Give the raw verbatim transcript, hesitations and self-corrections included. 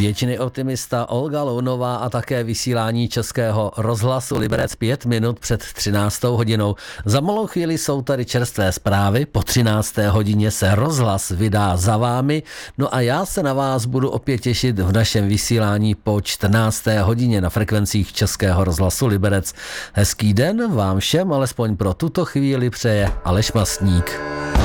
Věčný optimista Olga Lounová a také vysílání Českého rozhlasu Liberec pět minut před třináctou hodinou. Za malou chvíli jsou tady čerstvé zprávy, po třinácté hodině se rozhlas vydá za vámi, no a já se na vás budu opět těšit v našem vysílání po čtrnácté hodině na frekvencích Českého rozhlasu Liberec. Hezký den vám všem, alespoň pro tuto chvíli přeje Aleš Mastník.